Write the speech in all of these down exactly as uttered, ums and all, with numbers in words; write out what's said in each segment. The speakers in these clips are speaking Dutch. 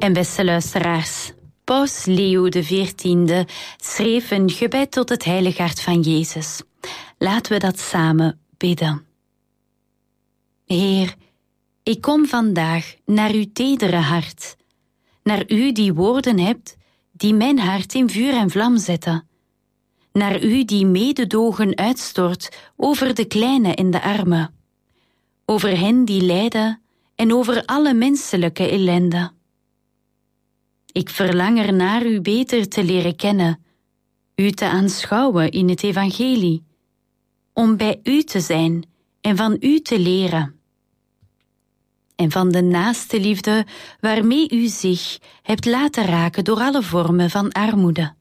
En beste luisteraars, Paus Leo de veertiende schreef een gebed tot het heilige hart van Jezus. Laten we dat samen bidden. Heer, ik kom vandaag naar uw tedere hart, naar u die woorden hebt die mijn hart in vuur en vlam zetten, naar u die mededogen uitstort over de kleine en de armen, over hen die lijden en over alle menselijke ellende. Ik verlang ernaar u beter te leren kennen, u te aanschouwen in het evangelie, om bij u te zijn en van u te leren. En van de naaste liefde waarmee u zich hebt laten raken door alle vormen van armoede.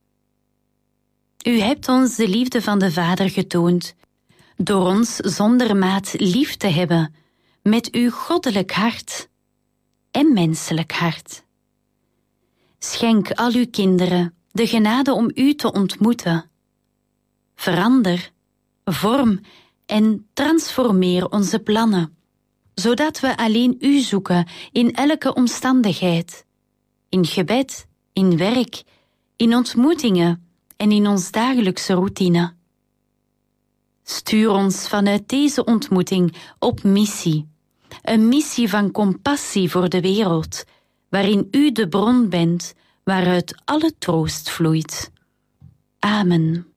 U hebt ons de liefde van de Vader getoond, door ons zonder maat lief te hebben, met uw goddelijk hart en menselijk hart. Schenk al uw kinderen de genade om u te ontmoeten. Verander, vorm en transformeer onze plannen, zodat we alleen u zoeken in elke omstandigheid, in gebed, in werk, in ontmoetingen en in ons dagelijkse routine. Stuur ons vanuit deze ontmoeting op missie, een missie van compassie voor de wereld, waarin u de bron bent waaruit alle troost vloeit. Amen.